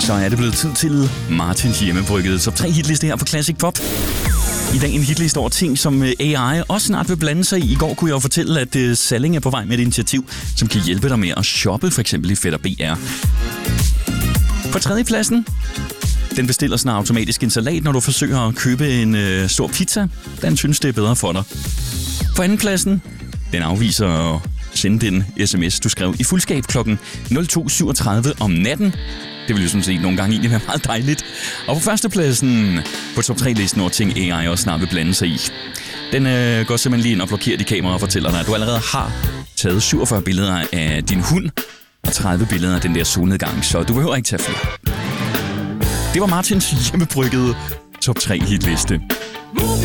så er det blevet tid til Martins hjemmebryggede top 3 hitliste her på Classic Pop. I dag en hitliste over ting, som AI også snart vil blande sig i. I går kunne jeg jo fortælle, at Salling er på vej med et initiativ, som kan hjælpe dig med at shoppe, for eksempel i Fætter BR. På tredjepladsen, den bestiller sådan automatisk en salat, når du forsøger at købe en stor pizza. Den synes, det er bedre for dig. På andenpladsen, den afviser at sende den sms, du skrev i fuldskab klokken 02.37 om natten. Det vil jo sådan set nogle gange egentlig være meget dejligt. Og på førstepladsen på top 3-listen over ting, AI også snart vil blande sig i. Den går simpelthen lige ind og blokerer de kameraer og fortæller dig, at du allerede har taget 47 billeder af din hund og 30 billeder af den der solnedgang, så du behøver ikke tage flere. Det var Martins hjemmebryggede top 3 hitliste.